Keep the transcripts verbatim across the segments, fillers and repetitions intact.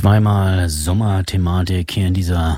Zweimal Sommerthematik hier in dieser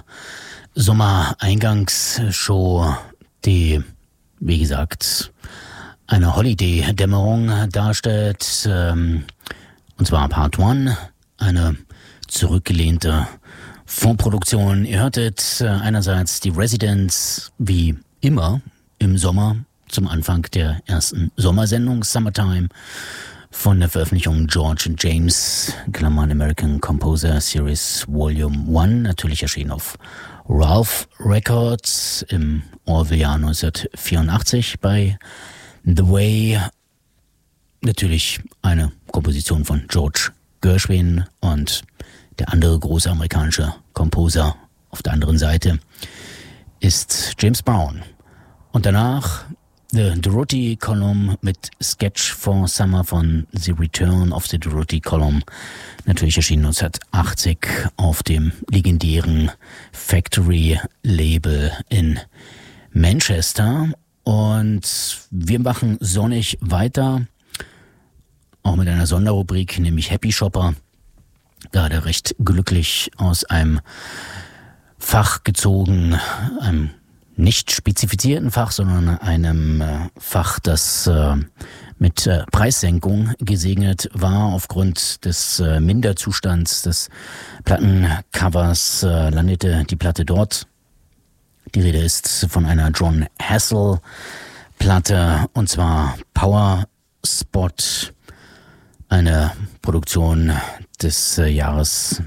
Sommereingangsshow, die, wie gesagt, eine Holiday-Dämmerung darstellt. Und zwar Part One, eine zurückgelehnte Vorproduktion. Ihr hörtet einerseits die Residents, wie immer im Sommer, zum Anfang der ersten Sommersendung Summertime, von der Veröffentlichung George and James, Klammern American Composer Series Volume eins, natürlich erschienen auf Ralph Records im Orwell-Jahr neunzehnhundertvierundachtzig bei The Way. Natürlich eine Komposition von George Gershwin, und der andere große amerikanische Komposer auf der anderen Seite ist James Brown. Und danach The Dorothy Column mit Sketch for Summer von The Return of the Dorothy Column, natürlich erschienen neunzehnhundertachtzig auf dem legendären Factory Label in Manchester. Und wir machen sonnig weiter, auch mit einer Sonderrubrik, nämlich Happy Shopper. Gerade recht glücklich aus einem Fach gezogen, einem nicht spezifizierten Fach, sondern einem äh, Fach, das äh, mit äh, Preissenkung gesegnet war. Aufgrund des äh, Minderzustands des Plattencovers äh, landete die Platte dort. Die Rede ist von einer John Hassel Platte, und zwar Power Spot, eine Produktion des äh, Jahres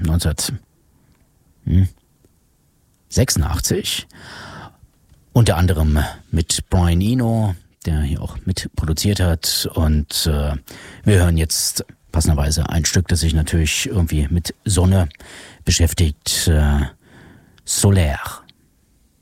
neunzehnhundertsechsundachtzig. Unter anderem mit Brian Eno, der hier auch mit produziert hat. Und äh, wir hören jetzt passenderweise ein Stück, das sich natürlich irgendwie mit Sonne beschäftigt. Äh, Solaire.